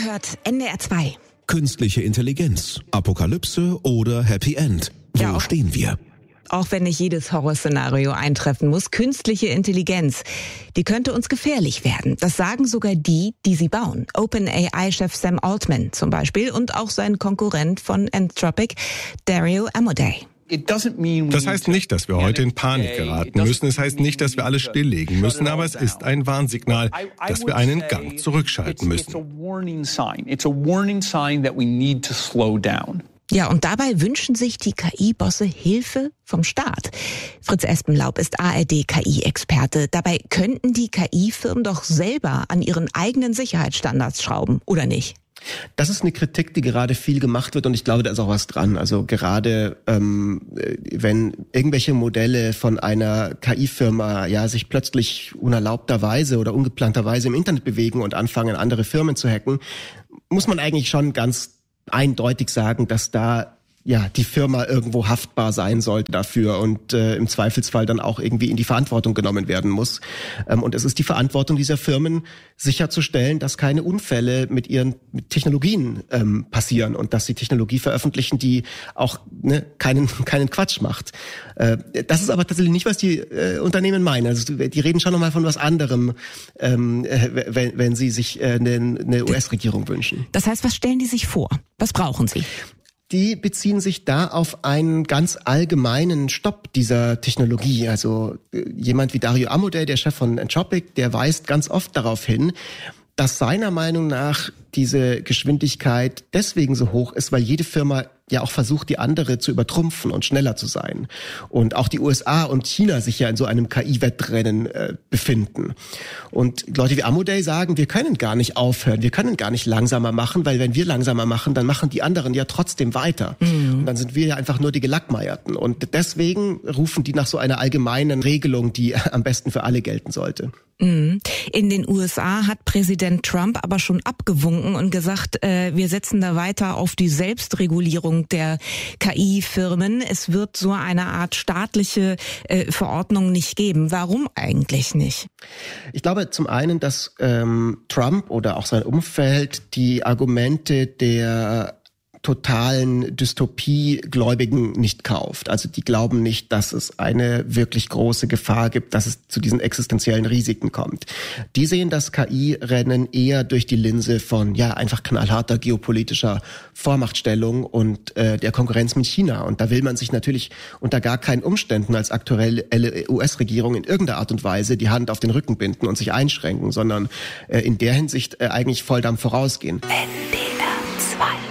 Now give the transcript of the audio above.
hört NDR 2. Künstliche Intelligenz, Apokalypse oder Happy End? Wo stehen wir? Auch wenn nicht jedes Horrorszenario eintreffen muss, künstliche Intelligenz, die könnte uns gefährlich werden. Das sagen sogar die sie bauen. OpenAI-Chef Sam Altman zum Beispiel und auch sein Konkurrent von Anthropic, Dario Amodei. Das heißt nicht, dass wir heute in Panik geraten müssen. Es heißt nicht, dass wir alles stilllegen müssen, aber es ist ein Warnsignal, dass wir einen Gang zurückschalten müssen. Ja, und dabei wünschen sich die KI-Bosse Hilfe vom Staat. Fritz Espenlaub ist ARD-KI-Experte. Dabei könnten die KI-Firmen doch selber an ihren eigenen Sicherheitsstandards schrauben, oder nicht? Das ist eine Kritik, die gerade viel gemacht wird und ich glaube, da ist auch was dran. Also gerade wenn irgendwelche Modelle von einer KI-Firma sich plötzlich unerlaubterweise oder ungeplanterweise im Internet bewegen und anfangen, andere Firmen zu hacken, muss man eigentlich schon ganz eindeutig sagen, dass da die Firma irgendwo haftbar sein sollte dafür und im Zweifelsfall dann auch irgendwie in die Verantwortung genommen werden muss. Und es ist die Verantwortung dieser Firmen, sicherzustellen, dass keine Unfälle mit ihren Technologien passieren und dass sie Technologie veröffentlichen, die auch keinen Quatsch macht. Das ist aber tatsächlich nicht, was die Unternehmen meinen. Also die reden schon nochmal von was anderem, wenn sie sich eine US-Regierung wünschen. Das heißt, was stellen die sich vor? Was brauchen sie? Die beziehen sich da auf einen ganz allgemeinen Stopp dieser Technologie. Also jemand wie Dario Amodei, der Chef von Anthropic, der weist ganz oft darauf hin, dass seiner Meinung nach diese Geschwindigkeit deswegen so hoch ist, weil jede Firma ja auch versucht, die andere zu übertrumpfen und schneller zu sein. Und auch die USA und China sich ja in so einem KI-Wettrennen befinden. Und Leute wie Amodei sagen, wir können gar nicht aufhören, wir können gar nicht langsamer machen, weil wenn wir langsamer machen, dann machen die anderen ja trotzdem weiter. Und dann sind wir ja einfach nur die Gelackmeierten. Und deswegen rufen die nach so einer allgemeinen Regelung, die am besten für alle gelten sollte. In den USA hat Präsident Trump aber schon abgewunken und gesagt, wir setzen da weiter auf die Selbstregulierung der KI-Firmen. Es wird so eine Art staatliche Verordnung nicht geben. Warum eigentlich nicht? Ich glaube zum einen, dass Trump oder auch sein Umfeld die Argumente der totalen Dystopiegläubigen nicht kauft. Also die glauben nicht, dass es eine wirklich große Gefahr gibt, dass es zu diesen existenziellen Risiken kommt. Die sehen das KI-Rennen eher durch die Linse von einfach knallharter geopolitischer Vormachtstellung und der Konkurrenz mit China. Und da will man sich natürlich unter gar keinen Umständen als aktuelle US-Regierung in irgendeiner Art und Weise die Hand auf den Rücken binden und sich einschränken, sondern in der Hinsicht eigentlich Volldampf vorausgehen. NDR 2